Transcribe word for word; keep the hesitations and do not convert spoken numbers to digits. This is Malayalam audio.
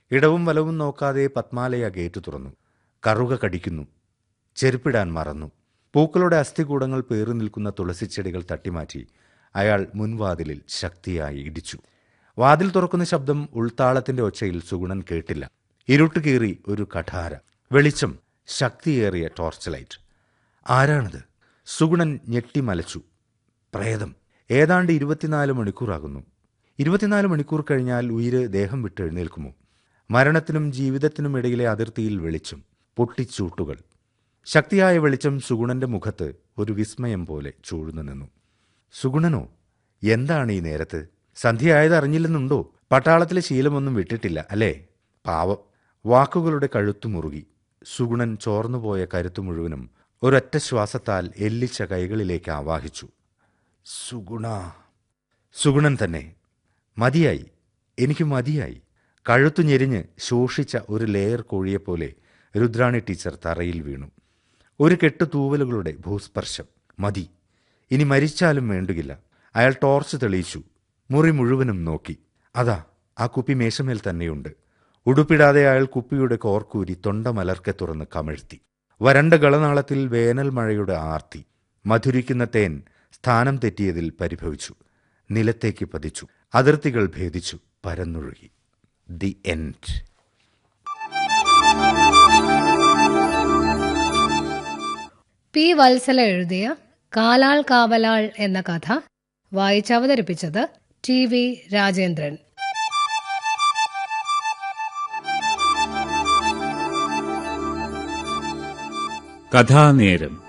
ഇടവും വലവും നോക്കാതെ പത്മാലയ ഗേറ്റ് തുറന്നു. കറുക കടിക്കുന്നു. ചെരുപ്പിടാൻ മറന്നു. പൂക്കളുടെ അസ്ഥികൂടങ്ങൾ പേറി നിൽക്കുന്ന തുളസിച്ചെടികൾ തട്ടിമാറ്റി അയാൾ മുൻവാതിലിൽ ശക്തിയായി ഇടിച്ചു. വാതിൽ തുറക്കുന്ന ശബ്ദം ഉൾത്താളത്തിന്റെ ഒച്ചയിൽ സുഗുണൻ കേട്ടില്ല. ഇരുട്ട് കീറി ഒരു കഠാര. വെളിച്ചം, ശക്തിയേറിയ ടോർച്ച് ലൈറ്റ്. ആരാണത്? സുഗുണൻ ഞെട്ടിമലച്ചു. പ്രേതം. ഏതാണ്ട് ഇരുപത്തിനാല് മണിക്കൂറാകുന്നു. ഇരുപത്തിനാല് മണിക്കൂർ കഴിഞ്ഞാൽ ഉയിര് ദേഹം വിട്ട് എഴുന്നേൽക്കുമോ? മരണത്തിനും ജീവിതത്തിനും ഇടയിലെ അതിർത്തിയിൽ വെളിച്ചം, പൊട്ടിച്ചൂട്ടുകൾ. ശക്തിയായ വെളിച്ചം സുഗുണന്റെ മുഖത്ത് ഒരു വിസ്മയം പോലെ ചൂഴ്ന്നു നിന്നു. സുഗുണനോ? എന്താണ് ഈ നേരത്ത്? സന്ധ്യയായത് അറിഞ്ഞില്ലെന്നുണ്ടോ? പട്ടാളത്തിലെ ശീലമൊന്നും വിട്ടിട്ടില്ല അല്ലേ? പാവം. വാക്കുകളുടെ കഴുത്തു മുറുകി. സുഗുണൻ ചോർന്നുപോയ കരുത്തു മുഴുവനും ഒരൊറ്റ ശ്വാസത്താൽ എല്ലിച്ച കൈകളിലേക്ക് ആവാഹിച്ചു. സുഗുണ. സുഗുണൻ തന്നെ. മതിയായി, എനിക്ക് മതിയായി. കഴുത്തു ഞെരിഞ്ഞ് ശോഷിച്ച ഒരു ലെയർ കോഴിയെപ്പോലെ രുദ്രാണി ടീച്ചർ തറയിൽ വീണു. ഒരു കെട്ടു തൂവലുകളുടെ ഭൂസ്പർശം. മതി, ഇനി മരിച്ചാലും വേണ്ടുകില്ല. അയാൾ ടോർച്ച് തെളിയിച്ചു. മുറി മുഴുവനും നോക്കി. അതാ, ആ കുപ്പി മേശമേൽ തന്നെയുണ്ട്. ഉടുപ്പിടാതെ അയാൾ കുപ്പിയുടെ കോർക്കൂരി തൊണ്ട മലർക്കെ തുറന്ന് കമഴ്ത്തി. വരണ്ട ഗളനാളത്തിൽ വേനൽ മഴയുടെ ആർത്തി. മധുരിക്കുന്ന തേൻ സ്ഥാനം തെറ്റിയതിൽ പരിഭവിച്ചു. നിലത്തേക്ക് പതിച്ചു. അതിർത്തികൾ ഭേദിച്ചു. പരന്നൊഴുകി. The end. പി വത്സല എഴുതിയ കാലാൾ കാവലാൾ എന്ന കഥ വായിച്ചവതരിപ്പിച്ചത് ടി വി രാജേന്ദ്രൻ. കഥാനേരം.